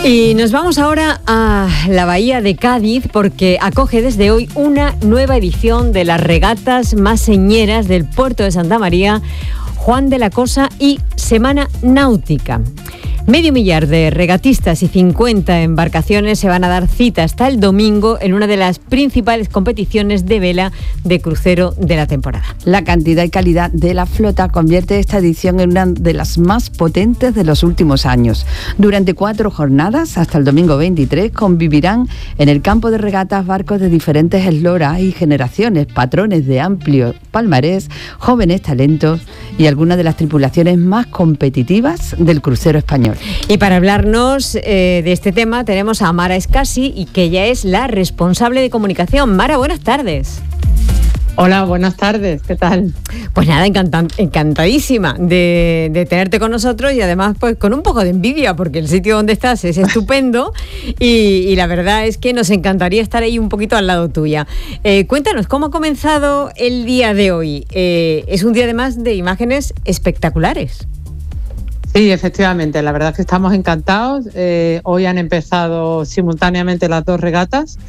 Y nos vamos ahora a la Bahía de Cádiz porque acoge desde hoy una nueva edición de las regatas más señeras del puerto de Santa María, Juan de la Cosa y Semana Náutica. 500 de regatistas y 50 embarcaciones se van a dar cita hasta el domingo en una de las principales competiciones de vela de crucero de la temporada. La cantidad y calidad de la flota convierte esta edición en una de las más potentes de los últimos años. Durante 4 jornadas, hasta el domingo 23, convivirán en el campo de regatas barcos de diferentes esloras y generaciones, patrones de amplio palmarés, jóvenes talentos y algunas de las tripulaciones más competitivas del crucero español. Y para hablarnos de este tema tenemos a Mara Escasi, y que ella es la responsable de comunicación. Mara, buenas tardes. Hola, buenas tardes, ¿qué tal? Pues nada, encantadísima de tenerte con nosotros, y además pues con un poco de envidia porque el sitio donde estás es estupendo y la verdad es que nos encantaría estar ahí un poquito al lado tuya. Cuéntanos, ¿cómo ha comenzado el día de hoy? Es un día además de imágenes espectaculares. Sí, efectivamente, la verdad es que estamos encantados. Hoy han empezado simultáneamente las 2 regatas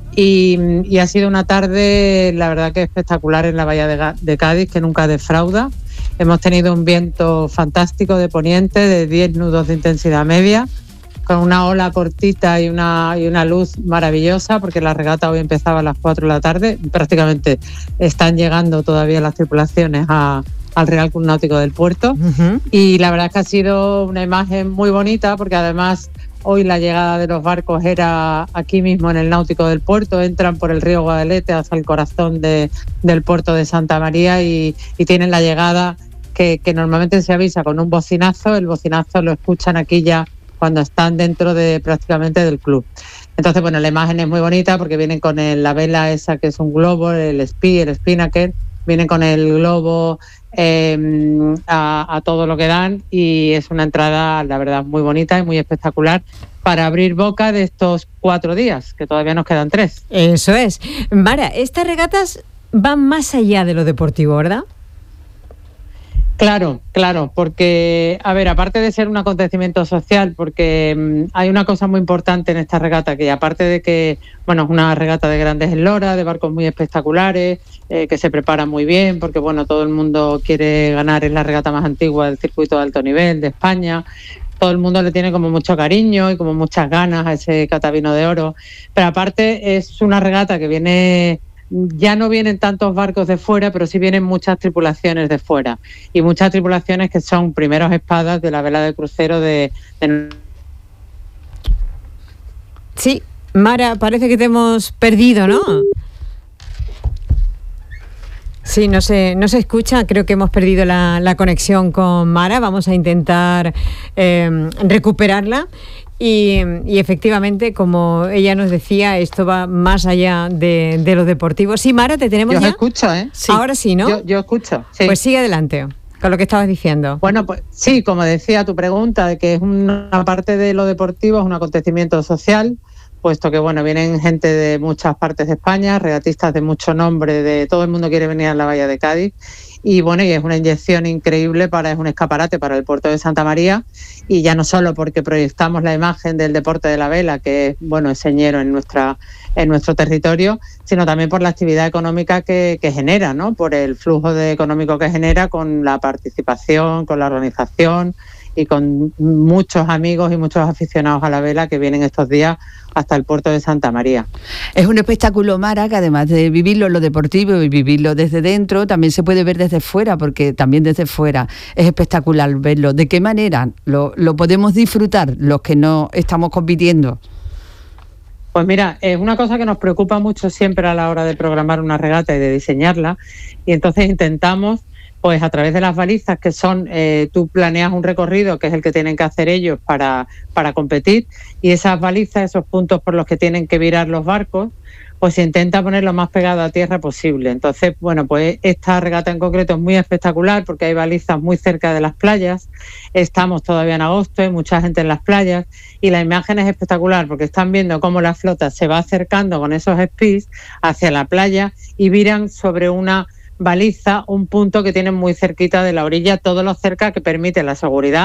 y ha sido una tarde, la verdad que espectacular en la Bahía de Cádiz, que nunca defrauda. Hemos tenido un viento fantástico de poniente de 10 nudos de intensidad media, con una ola cortita y una luz maravillosa, porque la regata hoy empezaba a las 4 de la tarde. Prácticamente están llegando todavía las tripulaciones al Real Club Náutico del Puerto. Uh-huh. Y la verdad es que ha sido una imagen muy bonita, porque además hoy la llegada de los barcos era aquí mismo en el Náutico del Puerto. Entran por el río Guadalete hasta el corazón del puerto de Santa María y tienen la llegada que normalmente se avisa con un bocinazo. El bocinazo lo escuchan aquí ya cuando están dentro de prácticamente del club. Entonces, bueno, la imagen es muy bonita porque vienen con la vela esa que es un globo, el spinnaker, vienen con el globo a todo lo que dan, y es una entrada, la verdad, muy bonita y muy espectacular para abrir boca de estos 4 días, que todavía nos quedan 3. Eso es. Mara, estas regatas van más allá de lo deportivo, ¿verdad? Claro, porque, a ver, aparte de ser un acontecimiento social, porque hay una cosa muy importante en esta regata, que aparte de que, bueno, es una regata de grandes esloras, de barcos muy espectaculares, que se prepara muy bien, porque, bueno, todo el mundo quiere ganar, es la regata más antigua del circuito de alto nivel de España. Todo el mundo le tiene como mucho cariño y como muchas ganas a ese Catavino de Oro, pero aparte es una regata que viene... Ya no vienen tantos barcos de fuera, pero sí vienen muchas tripulaciones de fuera. Y muchas tripulaciones que son primeros espadas de la vela de crucero de... Sí, Mara, parece que te hemos perdido, ¿no? Sí, no se escucha, creo que hemos perdido la conexión con Mara. Vamos a intentar recuperarla. Y efectivamente, como ella nos decía, esto va más allá de lo deportivo. Sí, Mara, ¿te tenemos ya? Yo escucho, ¿eh? Sí. Ahora sí, ¿no? Yo escucho, sí. Pues sigue adelante con lo que estabas diciendo. Bueno, pues sí, como decía tu pregunta, de que es una parte de lo deportivo, es un acontecimiento social, puesto que, bueno, vienen gente de muchas partes de España, regatistas de mucho nombre, de todo el mundo quiere venir a la Bahía de Cádiz. Y bueno, y es una inyección increíble, es un escaparate para el puerto de Santa María, y ya no solo porque proyectamos la imagen del deporte de la vela, que es, bueno, es señero en nuestro territorio, sino también por la actividad económica que genera, ¿no? Por el flujo económico que genera, con la participación, con la organización y con muchos amigos y muchos aficionados a la vela que vienen estos días hasta el puerto de Santa María. Es un espectáculo, Mara, que además de vivirlo en lo deportivo y vivirlo desde dentro, también se puede ver desde fuera, porque también desde fuera es espectacular verlo. ¿De qué manera lo podemos disfrutar los que no estamos compitiendo? Pues mira, es una cosa que nos preocupa mucho siempre a la hora de programar una regata y de diseñarla, y entonces intentamos, pues a través de las balizas, que son, tú planeas un recorrido que es el que tienen que hacer ellos para competir, y esas balizas, esos puntos por los que tienen que virar los barcos, pues se intenta poner lo más pegado a tierra posible. Entonces, bueno, pues esta regata en concreto es muy espectacular porque hay balizas muy cerca de las playas, estamos todavía en agosto, hay mucha gente en las playas, y la imagen es espectacular porque están viendo cómo la flota se va acercando con esos speeds hacia la playa y viran sobre una baliza, un punto que tienen muy cerquita de la orilla, todo lo cerca que permite la seguridad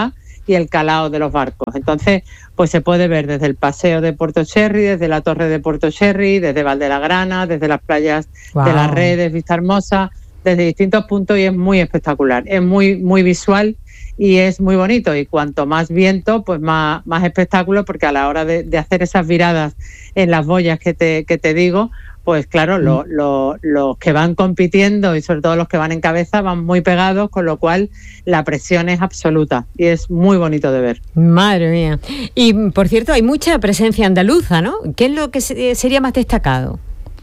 y el calado de los barcos. Entonces, pues se puede ver desde el paseo de Puerto Cherry, desde la torre de Puerto Cherry, desde Valdelagrana, desde las playas de las Redes, Vista Hermosa, desde distintos puntos, y es muy espectacular, es muy, muy visual y es muy bonito, y cuanto más viento, pues más espectáculo, porque a la hora de hacer esas viradas en las boyas que te digo, pues claro, los que van compitiendo y sobre todo los que van en cabeza van muy pegados, con lo cual la presión es absoluta y es muy bonito de ver. Madre mía. Y por cierto, hay mucha presencia andaluza, ¿no? ¿Qué es lo que sería más destacado?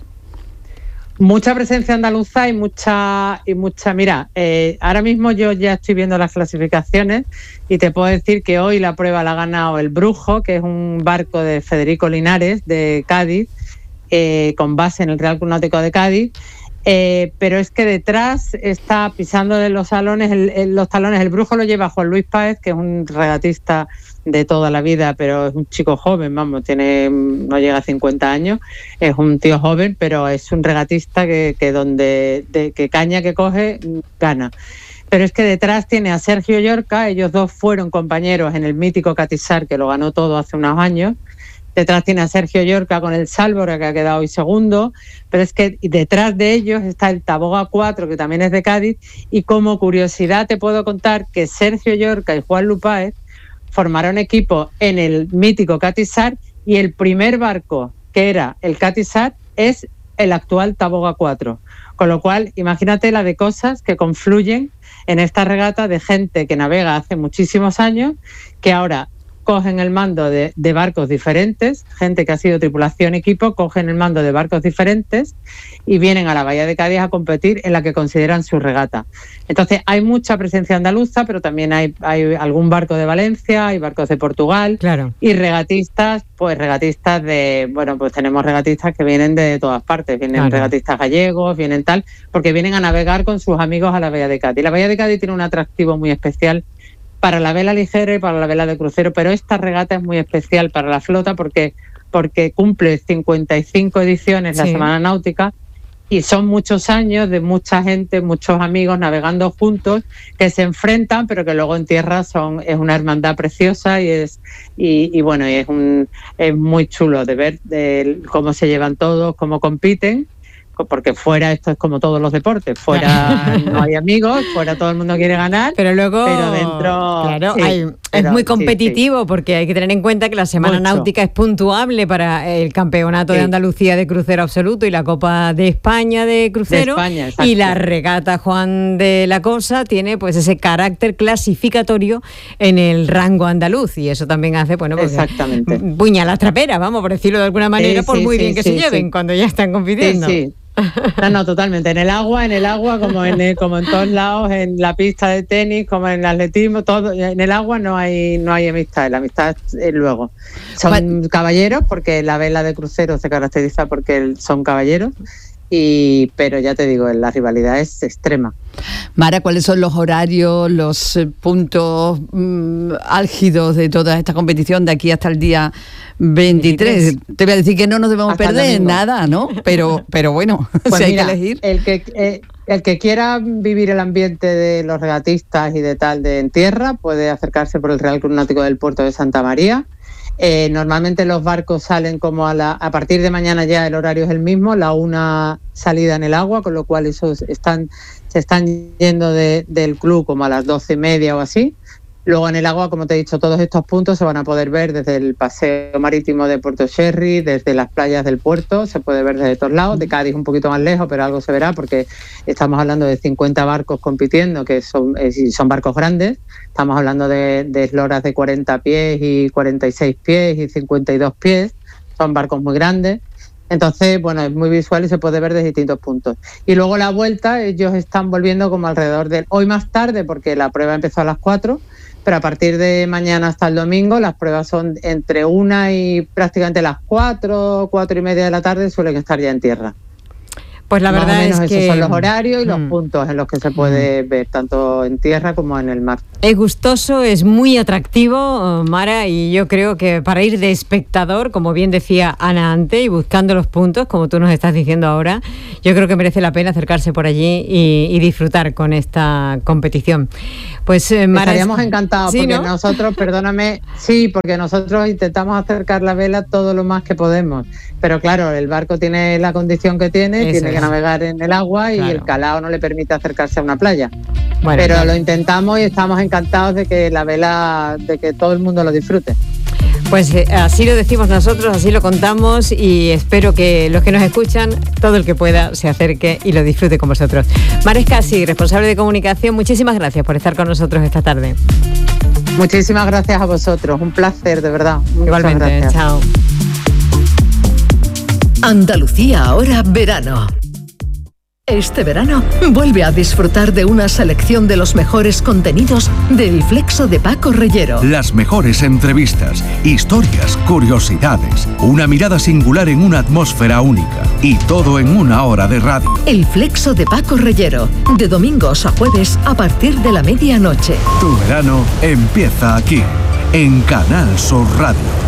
Mucha presencia andaluza y mucha. Mira, ahora mismo yo ya estoy viendo las clasificaciones y te puedo decir que hoy la prueba la ha ganado el Brujo, que es un barco de Federico Linares, de Cádiz, con base en el Real Club Náutico de Cádiz. Pero es que detrás está pisando de los talones el Brujo lo lleva Juan Luis Páez, que es un regatista de toda la vida, pero es un chico joven, vamos, no llega a 50 años, es un tío joven, pero es un regatista que caña que coge, gana. Pero es que detrás tiene a Sergio Llorca, ellos dos fueron compañeros en el mítico Catizar, que lo ganó todo hace unos años. Detrás tiene a Sergio Llorca con el Sálvora, que ha quedado hoy segundo, pero es que detrás de ellos está el Taboga 4, que también es de Cádiz, y como curiosidad te puedo contar que Sergio Llorca y Juan Luis Páez formaron equipo en el mítico Catizar, y el primer barco, que era el Catizar, es el actual Taboga 4. Con lo cual, imagínate la de cosas que confluyen en esta regata de gente que navega hace muchísimos años, que ahora cogen el mando de barcos diferentes, gente que ha sido tripulación equipo, cogen el mando de barcos diferentes y vienen a la Bahía de Cádiz a competir en la que consideran su regata. Entonces hay mucha presencia andaluza, pero también hay algún barco de Valencia, hay barcos de Portugal, claro. Y regatistas pues tenemos regatistas que vienen de todas partes, vienen claro. Regatistas gallegos, vienen tal, porque vienen a navegar con sus amigos a la Bahía de Cádiz. La Bahía de Cádiz tiene un atractivo muy especial para la vela ligera y para la vela de crucero, pero esta regata es muy especial para la flota porque cumple 55 ediciones la Semana Náutica, y son muchos años de mucha gente, muchos amigos navegando juntos, que se enfrentan, pero que luego en tierra es una hermandad preciosa, y es muy chulo de ver cómo se llevan todos, cómo compiten. Porque fuera esto es como todos los deportes, fuera no hay amigos, fuera todo el mundo quiere ganar, pero dentro claro, es muy competitivo, porque hay que tener en cuenta que la Semana Náutica es puntuable para el Campeonato de Andalucía de Crucero Absoluto y la Copa de España de Crucero, y la regata Juan de la Cosa tiene pues ese carácter clasificatorio en el rango andaluz, y eso también hace, exactamente, puñalas traperas, vamos, por decirlo de alguna manera, por muy bien que se lleven cuando ya están compitiendo. No, totalmente. En el agua, como en todos lados, en la pista de tenis, como en el atletismo, todo. En el agua no hay amistad. La amistad es luego. Son caballeros, porque la vela de crucero se caracteriza porque son caballeros. Pero ya te digo, la rivalidad es extrema. Mara, ¿cuáles son los horarios, los puntos álgidos de toda esta competición de aquí hasta el día 23? Te voy a decir que no nos debemos perder nada, ¿no? Pero bueno, pues si mira, hay que elegir. El que quiera vivir el ambiente de los regatistas y de en tierra, puede acercarse por el Real Club Náutico del Puerto de Santa María. Normalmente los barcos salen como a partir de mañana, ya el horario es el mismo, la 1 salida en el agua, con lo cual esos se están yendo del club como a las 12:30 o así. Luego en el agua, como te he dicho, todos estos puntos se van a poder ver desde el paseo marítimo de Puerto Cherry, desde las playas del puerto, se puede ver desde todos lados. De Cádiz un poquito más lejos, pero algo se verá, porque estamos hablando de 50 barcos compitiendo, que son barcos grandes. Estamos hablando de esloras de 40 pies y 46 pies y 52 pies. Son barcos muy grandes. Entonces, es muy visual y se puede ver desde distintos puntos. Y luego la vuelta, ellos están volviendo como alrededor de hoy más tarde, porque la prueba empezó a las 4, pero a partir de mañana hasta el domingo las pruebas son entre 1 y prácticamente las 4:30 de la tarde, suelen estar ya en tierra. Pues la verdad más o menos es que esos son los horarios y los puntos en los que se puede ver, tanto en tierra como en el mar. Es gustoso, es muy atractivo, Mara, y yo creo que para ir de espectador, como bien decía Ana antes, y buscando los puntos, como tú nos estás diciendo ahora, yo creo que merece la pena acercarse por allí y disfrutar con esta competición. Pues Mara, estaríamos encantados, ¿sí, porque no? nosotros, perdóname, sí, porque nosotros intentamos acercar la vela todo lo más que podemos, pero claro, el barco tiene la condición que tiene que navegar en el agua y el calao no le permite acercarse a una playa. Bueno, pero lo intentamos y estamos encantados de que la vela, de que todo el mundo lo disfrute. Pues así lo decimos nosotros, así lo contamos, y espero que los que nos escuchan, todo el que pueda, se acerque y lo disfrute con vosotros. Mara Escasi, responsable de comunicación, muchísimas gracias por estar con nosotros esta tarde. Muchísimas gracias a vosotros, un placer, de verdad. Igualmente, gracias. Chao. Andalucía ahora verano. Este verano vuelve a disfrutar de una selección de los mejores contenidos del Flexo de Paco Reyero. Las mejores entrevistas, historias, curiosidades, una mirada singular en una atmósfera única y todo en una hora de radio. El Flexo de Paco Reyero, de domingos a jueves a partir de la medianoche. Tu verano empieza aquí, en Canal Sur Radio.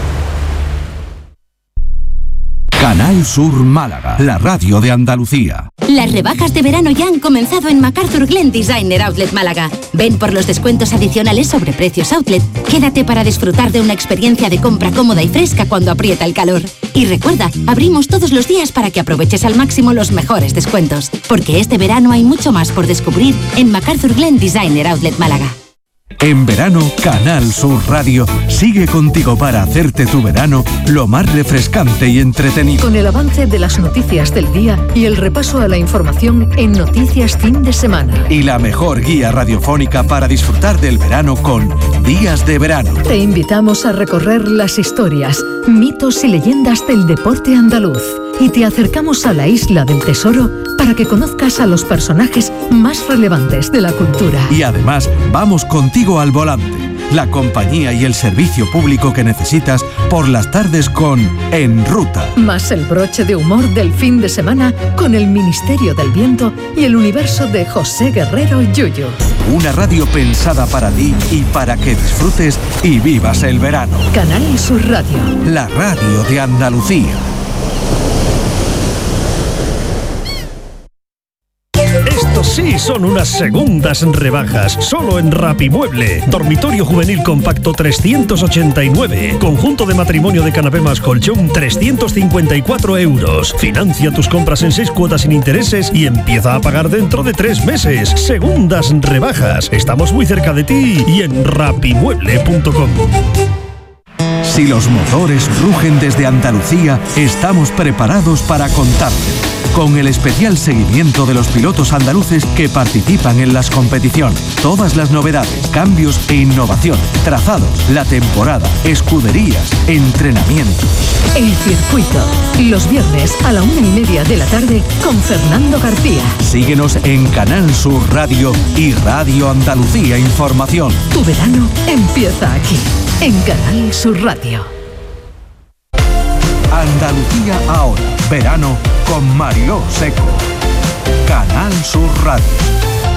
Canal Sur Málaga, la radio de Andalucía. Las rebajas de verano ya han comenzado en MacArthur Glen Designer Outlet Málaga. Ven por los descuentos adicionales sobre precios outlet. Quédate para disfrutar de una experiencia de compra cómoda y fresca cuando aprieta el calor. Y recuerda, abrimos todos los días para que aproveches al máximo los mejores descuentos. Porque este verano hay mucho más por descubrir en MacArthur Glen Designer Outlet Málaga. En verano, Canal Sur Radio sigue contigo para hacerte tu verano lo más refrescante y entretenido. Con el avance de las noticias del día y el repaso a la información en Noticias Fin de Semana. Y la mejor guía radiofónica para disfrutar del verano con Días de Verano. Te invitamos a recorrer las historias, mitos y leyendas del deporte andaluz. Y te acercamos a la Isla del Tesoro para que conozcas a los personajes más relevantes de la cultura. Y además, vamos contigo al volante, la compañía y el servicio público que necesitas por las tardes con En Ruta. Más el broche de humor del fin de semana con el Ministerio del Viento y el universo de José Guerrero Yuyu. Una radio pensada para ti y para que disfrutes y vivas el verano. Canal Sur Radio. La radio de Andalucía. Estos sí son unas segundas rebajas, solo en Rapimueble. Dormitorio juvenil compacto 389. Conjunto de matrimonio de canapé más colchón 354 euros. Financia tus compras en 6 cuotas sin intereses y empieza a pagar dentro de 3 meses. Segundas rebajas. Estamos muy cerca de ti y en rapimueble.com. Si los motores rugen desde Andalucía, estamos preparados para contarte. Con el especial seguimiento de los pilotos andaluces que participan en las competiciones. Todas las novedades, cambios e innovaciones, trazados, la temporada, escuderías, entrenamientos. El circuito, los viernes a la 1:30 de la tarde con Fernando García. Síguenos en Canal Sur Radio y Radio Andalucía Información. Tu verano empieza aquí, en Canal Sur Radio. Andalucía ahora, verano con Mariló Seco. Canal Sur Radio.